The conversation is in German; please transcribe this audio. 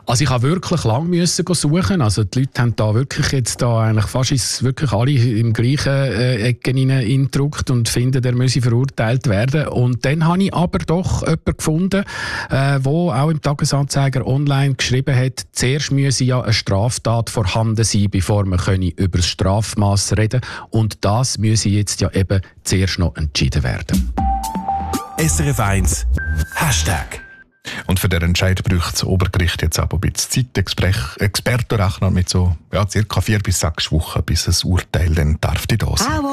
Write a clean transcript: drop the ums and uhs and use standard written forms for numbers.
Also ich habe wirklich lange suchen. Also die Leute haben da wirklich jetzt eigentlich fast wirklich alle im gleichen Ecken hineingedruckt und finden, der müsse verurteilt werden. Und dann habe ich aber doch jemanden gefunden, der auch im Tagesanzeiger online geschrieben hat, zuerst müsse ja eine Straftat vorhanden sein, bevor man über das Strafmaß reden können. Und das müsse jetzt ja eben zuerst noch entschieden werden. SRF 1 Hashtag. Und für den Entscheid braucht das Obergericht jetzt aber ein bisschen Zeit. Experten rechnen mit so circa 4 bis 6 Wochen, bis ein Urteil dann darf da sein.